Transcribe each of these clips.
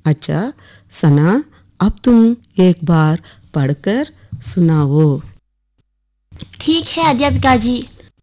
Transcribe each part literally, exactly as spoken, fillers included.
अच्छा सना, अब तुम एक बार पढ़कर सुनाओ। ठीक है अध्यापिका जी।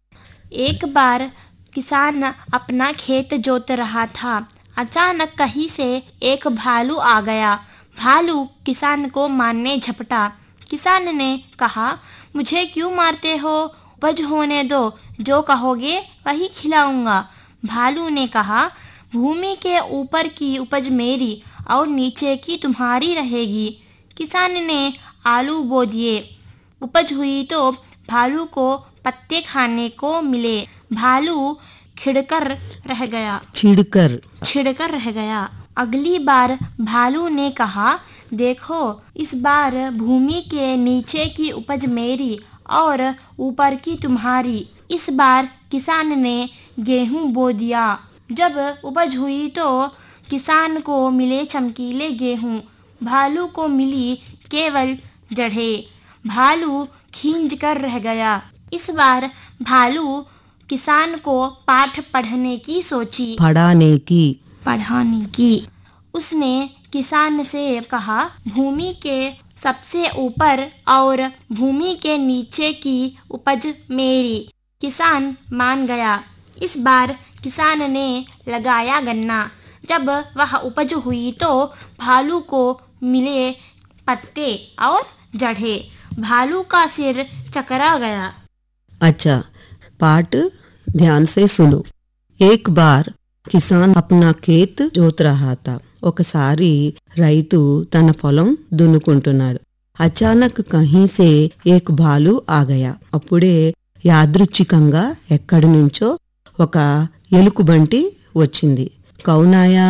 एक बार किसान अपना खेत जोत रहा था। अचानक कहीं से एक भालू आ गया। भालू किसान को मारने झपटा। किसान ने कहा, मुझे क्यों मारते हो? उपज होने दो, जो कहोगे वही खिलाऊंगा। भालू ने कहा, भूमि के ऊपर की उपज मेरी और नीचे की तुम्हारी रहेगी। किसान ने आलू बो दिए। उपज हुई तो भालू को पत्ते खाने को मिले। भालू खिड़कर रह गया छिड़कर छिड़कर रह गया। अगली बार भालू ने कहा, देखो इस बार भूमि के नीचे की उपज मेरी और ऊपर की तुम्हारी। इस बार किसान ने गेहूं बो दिया। जब उपज हुई तो किसान को मिले चमकीले गेहूं, भालू को मिली केवल जड़ें। भालू खींच कर रह गया। इस बार भालू किसान को पाठ पढ़ने की सोची पढ़ाने की पढ़ाने की उसने किसान से कहा, भूमि के सबसे ऊपर और भूमि के नीचे की उपज मेरी। किसान मान गया। इस बार किसान ने लगाया गन्ना। जब वह उपज हुई तो भालू को मिले पत्ते और जड़ें। भालू का सिर चकरा गया। अच्छा, पाठ ध्यान से सुनो। एक बार కిసాన్ అప్నా ఖేత్ జోత్ రహా థా. ఒకసారి రైతు తన పొలం దున్నుకుంటున్నాడు. అచానక్ కహీ సే ఏక్ భాలు ఆ గయా. అప్పుడే యాదృచ్ఛికంగా ఎక్కడి నుంచో ఒక ఎలుకబంటి వచ్చింది. కౌనాయా?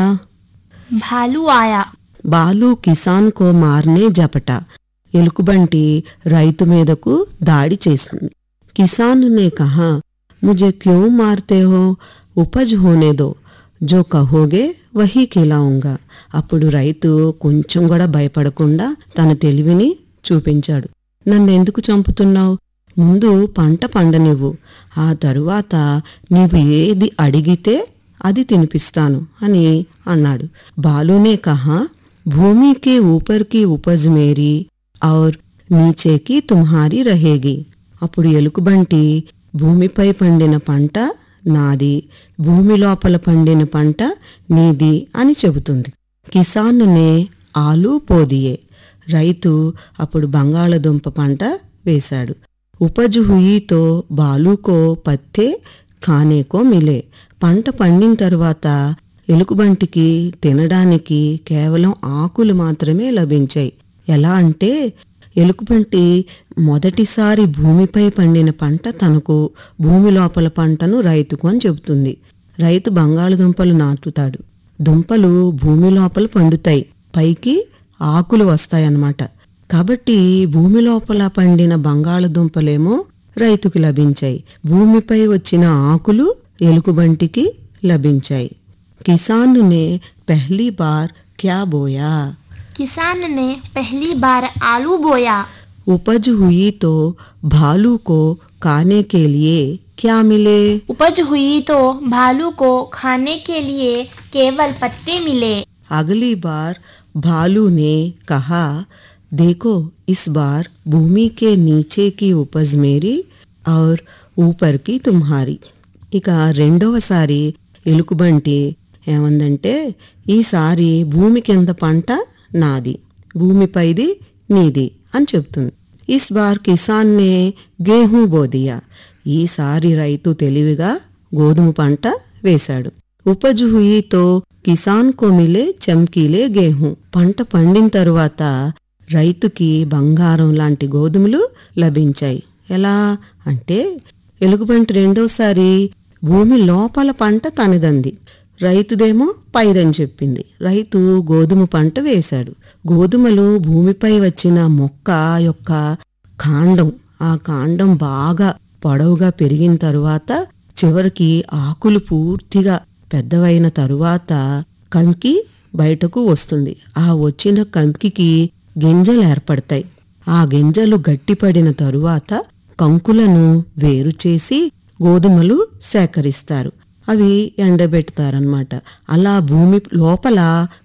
భాలు ఆయా. బాలు కిసాన్ కో మార్నే జపటా. ఎలుకబంటి రైతు మీదకు దాడి చేసింది. కిసాన్ నే కహా, ముझे क्यों मारते हो? उपज होने दो, जो कहोगे वही खिलाऊंगा. అప్పుడు రైతు కొంచెం కూడా భయపడకుండా తన తెలివిని చూపించాడు. నన్నెందుకు చంపుతున్నావు? ముందు పంట పండనివ్వు, ఆ తరువాత నీవు ఏది అడిగితే అది తినిపిస్తాను అని అన్నాడు. బాలునే కహా, భూమి కే ఊపర్ కి ఉపజ్ మేరీ ఔర్ నీచే కి తుమ్హారీ రహేగి. అప్పుడు ఎలుకబంటి భూమిపై పండిన పంట నాది, భూమి లోపల పండిన పంట నీది అని చెబుతుంది. కిసాన్ నే ఆలూ పోదియే. రైతు అప్పుడు బంగాళదుంప పంట వేశాడు. ఉపజ్ హుయి తో బాలుకో పత్తే ఖానేకో మిలే. పంట పండిన తరువాత ఎలుకబంటికి తినడానికి కేవలం ఆకులు మాత్రమే లభించాయి. ఎలా అంటే ఎలుకబంటి మొదటిసారి భూమిపై పండిన పంట తనకు, భూమి లోపల పంటను రైతుకు అని చెబుతుంది. రైతు బంగాళదుంపలు నాటుతాడు. దుంపలు భూమి లోపల పండుతాయి, పైకి ఆకులు వస్తాయన్నమాట. కాబట్టి భూమి లోపల పండిన బంగాళదుంపలేమో రైతుకు లభించాయి, భూమిపై వచ్చిన ఆకులు ఎలుకబంటికి లభించాయి. కిసాన్ నే పెహ్లీ బార్ క్యా బోయా? किसान ने पहली बार आलू बोया. उपज हुई तो भालू को खाने के लिए क्या मिले? उपज हुई तो भालू को खाने के लिए केवल पत्ते मिले. अगली बार भालू ने कहा, देखो इस बार भूमि के नीचे की उपज मेरी और ऊपर की तुम्हारी. ఇక రెండవసారి ఎలుకబంటి ఏమందంటే, ఈసారి భూమి కింద పంట నాది, భూమిపైది నీది అని చెప్తుంది. ఇస్ బార్ కిసాన్ నే గేహూ బోదియా. ఈసారి రైతు తెలివిగా గోధుమ పంట వేశాడు. ఉపజ్ హుయి తో కిసాన్ కో మిలే చమ్కీలే గేహూ. పంట పండిన తరువాత రైతుకి బంగారం లాంటి గోధుమలు లభించాయి. ఎలా అంటే, ఎలుగుబంటి రెండోసారి భూమి లోపల పంట తనదంది, రైతుదేమో పైదని చెప్పింది. రైతు గోధుమ పంట వేశాడు. గోధుమలు భూమిపై వచ్చిన మొక్క యొక్క కాండం, ఆ కాండం బాగా పొడవుగా పెరిగిన తరువాత చివరికి ఆకులు పూర్తిగా పెద్దవైన తరువాత కంకి బయటకు వస్తుంది. ఆ వచ్చిన కంకికి గింజలు ఏర్పడతాయి. ఆ గింజలు గట్టిపడిన తరువాత కంకులను వేరు చేసి గోధుమలు సేకరిస్తారు, అవి ఎండబెడతారన్నమాట. అలా భూమి లోపల